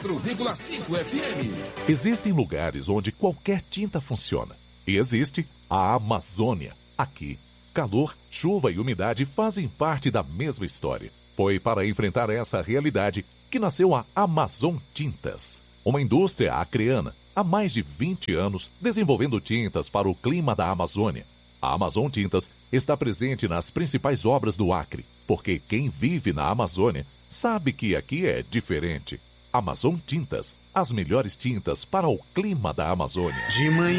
4,5 FM. Existem lugares onde qualquer tinta funciona. E existe a Amazônia. Aqui, calor, chuva e umidade fazem parte da mesma história. Foi para enfrentar essa realidade que nasceu a Amazon Tintas, uma indústria acreana há mais de 20 anos desenvolvendo tintas para o clima da Amazônia. A Amazon Tintas está presente nas principais obras do Acre, porque quem vive na Amazônia sabe que aqui é diferente. Amazon Tintas, as melhores tintas para o clima da Amazônia. De manhã